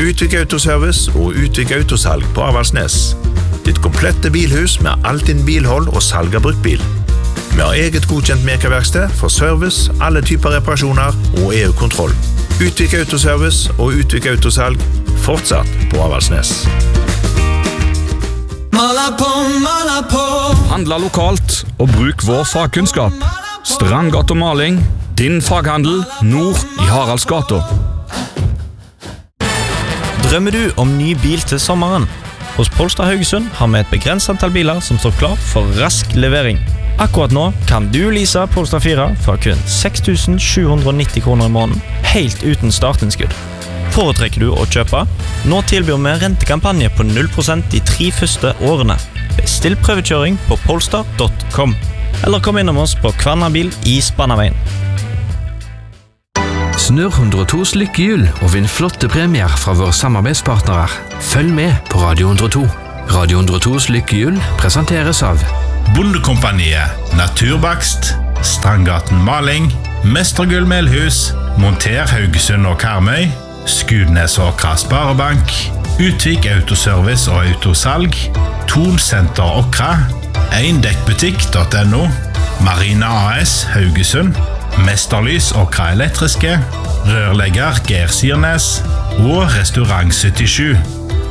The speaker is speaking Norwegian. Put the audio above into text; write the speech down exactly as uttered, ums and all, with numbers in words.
Utvik Autoservice og Utvik Autosalg på Avaldsnes. Ditt komplette bilhus med alt din bilhold og salg av brukt bil. Vi har eget godkjent mekaverksted for service, alle typer reparasjoner og E U-kontroll. Utvik Autoservice og Utvik Autosalg fortsatt på Avaldsnes. Mala på, mala på. Handla lokalt og bruk vår fagkunnskap. Strandgata Maling, din faghandel nord i Haraldsgata. Drømmer du om ny bil til sommeren? Hos Polestar Haugesund har vi et begrenset antall biler som står klar for rask levering. Akkurat nå kan du lease Polestar fire for kun seks tusen sju hundre nitti kroner i måneden, helt uten startinnskudd. Foretrekker du å kjøpe? Nå tilbyr vi rentekampanje på null prosent de tre første årene. Bestill prøvekjøring på polestar punktum com, eller kom innom oss på Kvarnabil i Spannaveien. Snurr hundre og tos lykkehjul og vinn flotte premier fra våre samarbeidspartnere. Følg med på Radio hundre og to. Radio hundre og tos lykkehjul presenteres av Bondekompaniet, Naturbakst, Strandgaten Maling, Mestergull Melhus, Monter Haugesund og Karmøy, Skudnes og Åkra Sparebank, Utvik Autoservice og Autosalg, Thon Center Åkra, Eindekkbutikk punktum no, Marina A S Haugesund, Mesterlys Åkra Elektriske, Rørlegger Geir Sirnes og Restaurant syttisju.